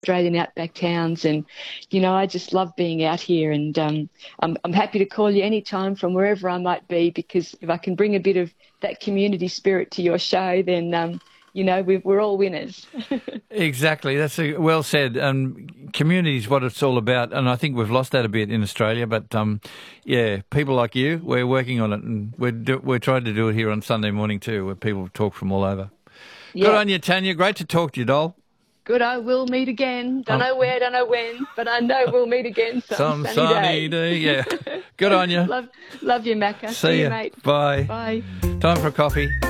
Australian outback towns, and I just love being out here, and I'm happy to call you anytime from wherever I might be, because if I can bring a bit of that community spirit to your show, then we're all winners. Exactly, that's well said. Community is what it's all about, and I think we've lost that a bit in Australia. But people like you, we're working on it, and we're trying to do it here on Sunday morning too, where people talk from all over. Yeah. Good on you, Tanya. Great to talk to you, doll. Good, I will meet again. Don't know where, don't know when, but I know we'll meet again some sunny day. Yeah. Good on you. Love you, Macca. See you, mate. Bye. Bye. Time for a coffee.